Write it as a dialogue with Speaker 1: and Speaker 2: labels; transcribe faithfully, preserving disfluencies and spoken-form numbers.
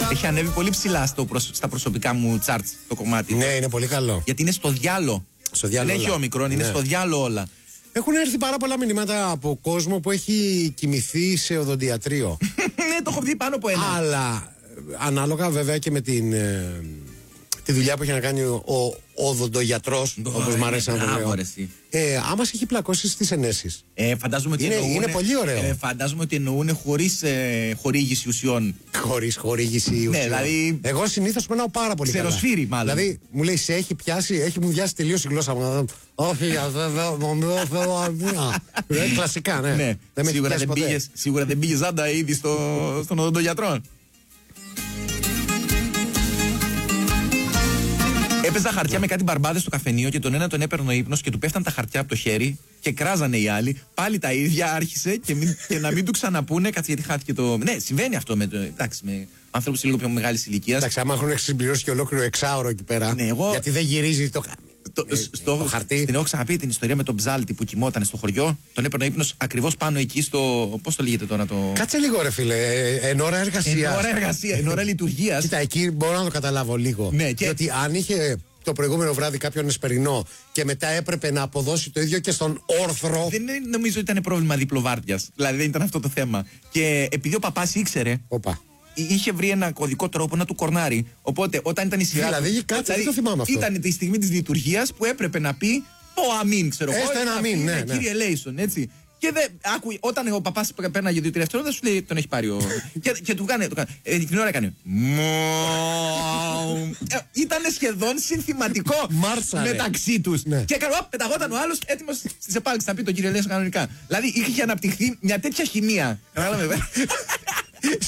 Speaker 1: Έχει ανέβει πολύ ψηλά στο προσ... στα προσωπικά μου charts το κομμάτι.
Speaker 2: Ναι, είναι πολύ καλό.
Speaker 1: Γιατί είναι στο διάλο.
Speaker 2: Στο διάλο
Speaker 1: Δεν έχει όμικρον, είναι
Speaker 2: ναι.
Speaker 1: στο διάλο όλα.
Speaker 2: Έχουν έρθει πάρα πολλά μηνύματα από κόσμο που έχει κοιμηθεί σε οδοντιατρίο.
Speaker 1: Ναι, το έχω δει πάνω από ένα.
Speaker 2: Αλλά ανάλογα βέβαια και με την, ε, τη δουλειά που έχει να κάνει ο, ο οδοντογιατρός, όπως μου αρέσει να το λέω. Ε, άμα σε έχει πλακώσει στις ενέσεις.
Speaker 1: Ε, φαντάζομαι ότι
Speaker 2: είναι,
Speaker 1: εννοούν,
Speaker 2: είναι πολύ ωραίο.
Speaker 1: Ε, φαντάζομαι ότι εννοούν χωρίς ε, χορήγηση ουσιών.
Speaker 2: Χωρίς χορήγηση ουσιών.
Speaker 1: Ναι, δηλαδή.
Speaker 2: Εγώ συνήθως περνάω πάρα πολύ καλά.
Speaker 1: Ξεροσφύρι, μάλλον.
Speaker 2: Δηλαδή μου λέει, σε έχει πιάσει, έχει μου βιάσει τελείως η γλώσσα μου. Όχι, δεν θέλω. Κλασικά, ναι.
Speaker 1: Ναι.
Speaker 2: Δεν
Speaker 1: σίγουρα, δεν πήγες, σίγουρα δεν πήγες ζάντα ήδη στο, στον οδοντογιατρό. Έπαιζα χαρτιά με κάτι μπαρμπάδες στο καφενείο και τον ένα τον έπαιρνε ο ύπνος και του πέφταν τα χαρτιά από το χέρι και κράζανε οι άλλοι. Πάλι τα ίδια άρχισε και, μην, και να μην του ξαναπούνε, κάτσε γιατί χάθηκε το. Ναι, συμβαίνει αυτό με, το, εντάξει, με ανθρώπους λίγο πιο μεγάλης ηλικίας.
Speaker 2: Εντάξει, άμα έχουν συμπληρώσει και ολόκληρο εξάωρο εκεί πέρα.
Speaker 1: Ναι, εγώ...
Speaker 2: Γιατί δεν γυρίζει το.
Speaker 1: Το,
Speaker 2: ε,
Speaker 1: στο,
Speaker 2: το χαρτί.
Speaker 1: Την έχω ξαναπεί την ιστορία με τον ψάλτη που κοιμόταν στο χωριό. Τον έπαιρνε ο ύπνος ακριβώς πάνω εκεί στο. Πώς το λέγεται τώρα το.
Speaker 2: Κάτσε λίγο, ρε φίλε. Εν ώρα εργασία.
Speaker 1: Εν ώρα εργασία, εν ώρα λειτουργίας.
Speaker 2: Κοίτα, εκεί μπορώ να το καταλάβω λίγο.
Speaker 1: Ναι, και...
Speaker 2: Διότι αν είχε το προηγούμενο βράδυ κάποιον εσπερινό και μετά έπρεπε να αποδώσει το ίδιο και στον όρθρο.
Speaker 1: Δεν νομίζω ότι ήταν πρόβλημα διπλοβάρδιας. Δηλαδή δεν ήταν αυτό το θέμα. Και επειδή ο παπάς ήξερε.
Speaker 2: Οπα.
Speaker 1: Είχε βρει ένα κωδικό τρόπο να του κορνάρει. Οπότε όταν ήταν η σειρά.
Speaker 2: Δηλαδή, κάτσε, δεν το θυμάμαι αυτό.
Speaker 1: Ήταν τη στιγμή της λειτουργίας που έπρεπε να πει το αμήν, ξέρω εγώ.
Speaker 2: Έστω ένα αμήν, ναι, ναι.
Speaker 1: Κύριε Λέισον, έτσι. Και δε, άκου, όταν ο παπάς πέρναγε δύο τρία δευτερόλεπτα, σου λέει τον έχει πάρει ο. και, και του κάνει. κάνει ε, την ώρα έκανε. ε, Ήτανε σχεδόν συνθηματικό μεταξύ τους. Ναι. Και έκανε. Πεταγόταν ο άλλος έτοιμος στις επάλξεις να πει τον κύριο Λέισον κανονικά. Δηλαδή είχε αναπτυχθεί μια τέτοια χημεία. Κατάλαβε.